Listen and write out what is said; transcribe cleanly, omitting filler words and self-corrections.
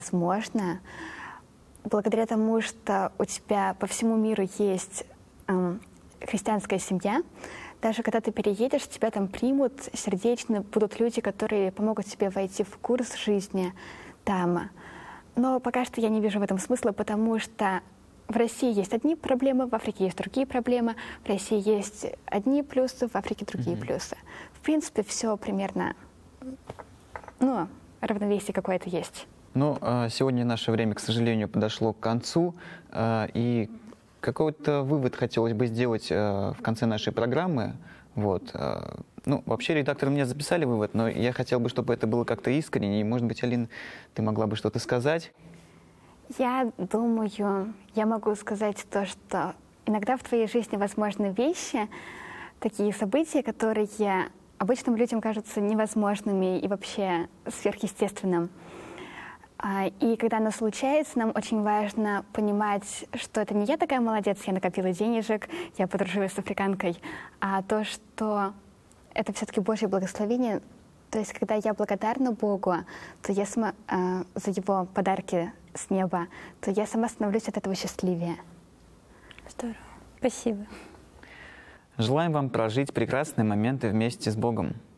Возможно, благодаря тому, что у тебя по всему миру есть христианская семья, даже когда ты переедешь, тебя там примут сердечно, будут люди, которые помогут тебе войти в курс жизни там. Но пока что я не вижу в этом смысла, потому что в России есть одни проблемы, в Африке есть другие проблемы, в России есть одни плюсы, в Африке другие плюсы. В принципе, все примерно, равновесие какое-то есть. Ну, сегодня наше время, к сожалению, подошло к концу, и какой-то вывод хотелось бы сделать в конце нашей программы. Вот. Вообще редакторы мне записали вывод, но я хотел бы, чтобы это было как-то искренне, и, может быть, Алина, ты могла бы что-то сказать? Я думаю, я могу сказать то, что иногда в твоей жизни возможны вещи, такие события, которые обычным людям кажутся невозможными и вообще сверхъестественным. И когда оно случается, нам очень важно понимать, что это не я такая молодец, я накопила денежек, я подружилась с африканкой, а то, что это все-таки Божье благословение. То есть, когда я благодарна Богу, то я сама за Его подарки с неба, то я сама становлюсь от этого счастливее. Здорово. Спасибо. Желаем вам прожить прекрасные моменты вместе с Богом.